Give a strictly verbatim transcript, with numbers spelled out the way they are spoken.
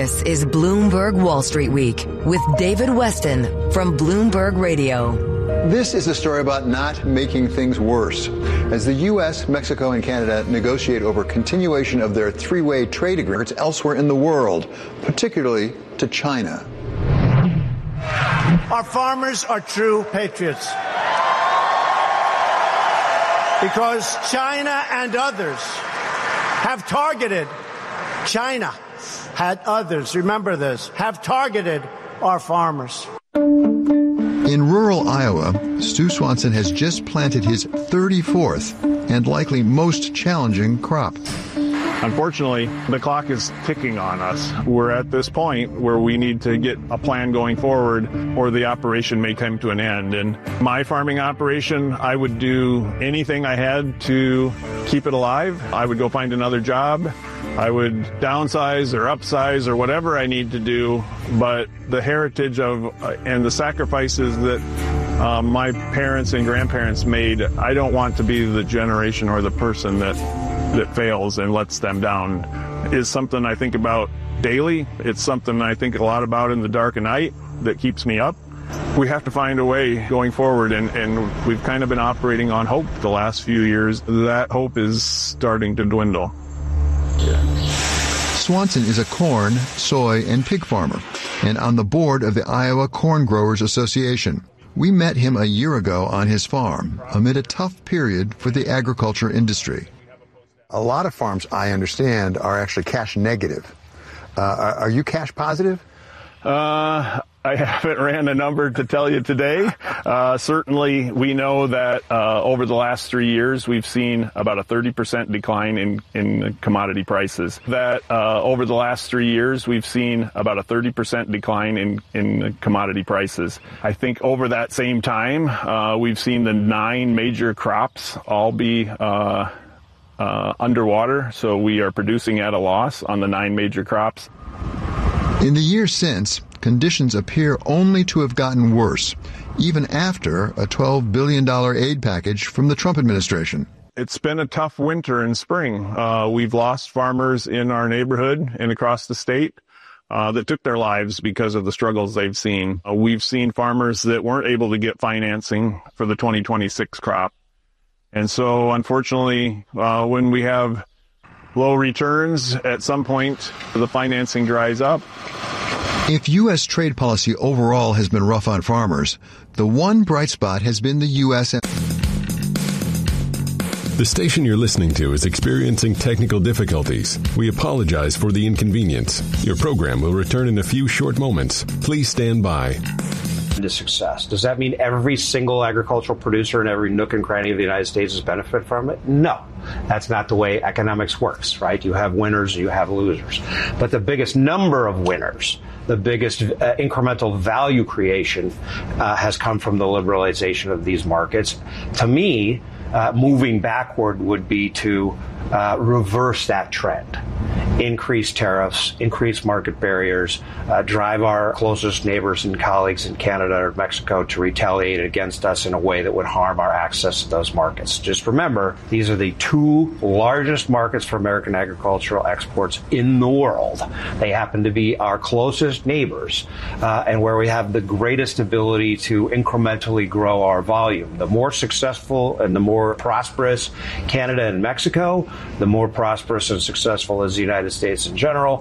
This is Bloomberg Wall Street Week with David Weston from Bloomberg Radio. This is a story about not making things worse. As the U S, Mexico, and Canada negotiate over continuation of their three-way trade agreements elsewhere in the world, particularly to China. Our farmers are true patriots because China and others have targeted, China had others, remember this, have targeted our farmers. In rural Iowa, Stu Swanson has just planted his thirty-fourth and likely most challenging crop. Unfortunately, the clock is ticking on us. We're at this point where we need to get a plan going forward or the operation may come to an end. And my farming operation, I would do anything I had to keep it alive. I would go find another job. I would downsize or upsize or whatever I need to do. But the heritage of uh, and the sacrifices that uh, my parents and grandparents made, I don't want to be the generation or the person that that fails and lets them down. Is something I think about daily. It's something I think a lot about in the dark of night that keeps me up. We have to find a way going forward, and, and we've kind of been operating on hope the last few years. That hope is starting to dwindle. Swanson is a corn, soy, and pig farmer, and on the board of the Iowa Corn Growers Association. We met him a year ago on his farm, amid a tough period for the agriculture industry. A lot of farms, I understand, are actually cash negative. Uh, are, are you cash positive? Uh, I haven't ran a number to tell you today. Uh, certainly, we know that uh, over the last three years, we've seen about a thirty percent decline in, in commodity prices. That uh, over the last three years, we've seen about a thirty percent decline in, in commodity prices. I think over that same time, uh, we've seen the nine major crops all be uh, uh, underwater. So we are producing at a loss on the nine major crops. In the years since, conditions appear only to have gotten worse, even after a twelve billion dollars aid package from the Trump administration. It's been a tough winter and spring. Uh, we've lost farmers in our neighborhood and across the state uh, that took their lives because of the struggles they've seen. Uh, we've seen farmers that weren't able to get financing for the twenty twenty-six crop. And so, unfortunately, uh, when we have low returns, at some point, the financing dries up. If U S trade policy overall has been rough on farmers, the one bright spot has been the U S The station you're listening to is experiencing technical difficulties. We apologize for the inconvenience. Your program will return in a few short moments. Please stand by. To success. Does that mean every single agricultural producer in every nook and cranny of the United States has benefited from it? No. That's not the way economics works, right? You have winners, you have losers. But the biggest number of winners, the biggest uh, incremental value creation uh, has come from the liberalization of these markets. To me, uh, moving backward would be to uh, reverse that trend. Increase tariffs, increase market barriers, uh, drive our closest neighbors and colleagues in Canada or Mexico to retaliate against us in a way that would harm our access to those markets. Just remember, these are the two largest markets for American agricultural exports in the world. They happen to be our closest neighbors uh, and where we have the greatest ability to incrementally grow our volume. The more successful and the more prosperous Canada and Mexico, the more prosperous and successful is the United States in general.